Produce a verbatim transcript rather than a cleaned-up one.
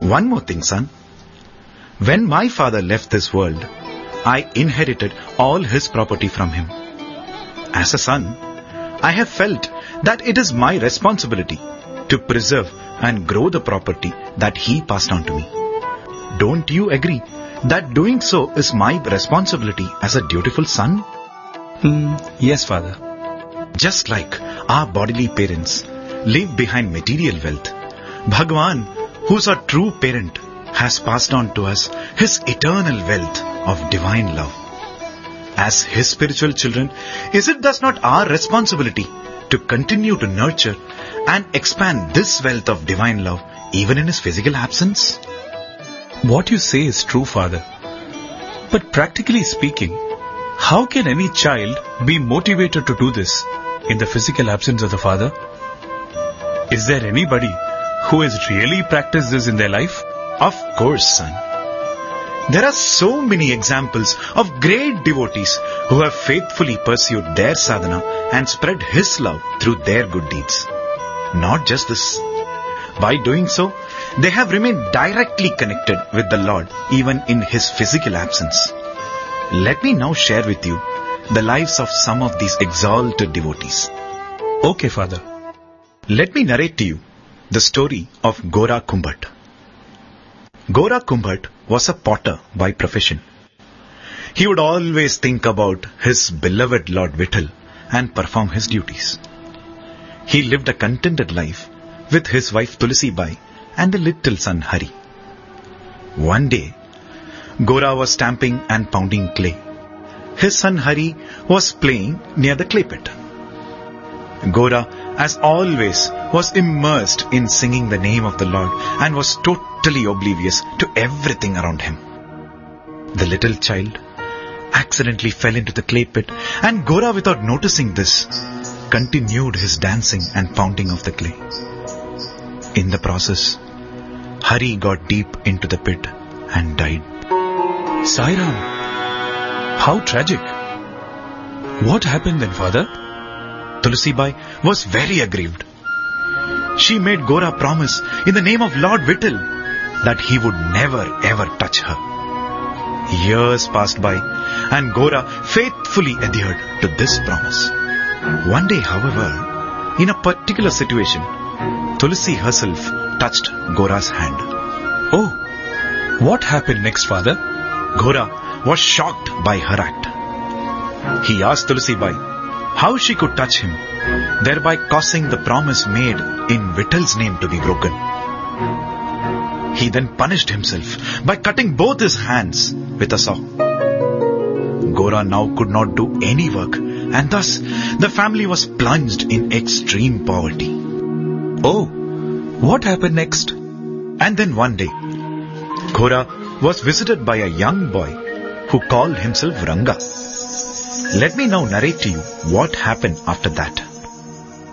One more thing, son. When my father left this world, I inherited all his property from him. As a son, I have felt that it is my responsibility to preserve and grow the property that he passed on to me. Don't you agree that doing so is my responsibility as a dutiful son? Mm, yes, father. Just like our bodily parents leave behind material wealth, Bhagwan, who's a true parent, has passed on to us his eternal wealth of divine love. As his spiritual children, is it thus not our responsibility to continue to nurture and expand this wealth of divine love even in his physical absence? What you say is true, father. But practically speaking, how can any child be motivated to do this in the physical absence of the father? Is there anybody who has really practiced this in their life? Of course, son. There are so many examples of great devotees who have faithfully pursued their sadhana and spread his love through their good deeds. Not just this. By doing so, they have remained directly connected with the Lord even in his physical absence. Let me now share with you the lives of some of these exalted devotees. Okay, father. Let me narrate to you the story of Gora Kumbhat. Gora Kumbhat was a potter by profession. He would always think about his beloved Lord Vitthal and perform his duties. He lived a contented life with his wife Tulsi Bai and the little son Hari. One day, Gora was stamping and pounding clay. His son Hari was playing near the clay pit. Gora, as always, was immersed in singing the name of the Lord and was totally oblivious to everything around him. The little child accidentally fell into the clay pit, and Gora, without noticing this, continued his dancing and pounding of the clay. In the process, Hari got deep into the pit and died. Sai Ram, how tragic. What happened then, father? Tulsi Bai was very aggrieved. She made Gora promise in the name of Lord Vitthal that he would never ever touch her. Years passed by and Gora faithfully adhered to this promise. One day, however, in a particular situation, Tulsi herself touched Gora's hand. Oh, what happened next, father? Gora was shocked by her act. He asked Tulsi Bai how she could touch him, thereby causing the promise made in Vithal's name to be broken. He then punished himself by cutting both his hands with a saw. Gora now could not do any work, and thus the family was plunged in extreme poverty. Oh, what happened next? And then one day, Gora was visited by a young boy who called himself Ranga. Let me now narrate to you what happened after that.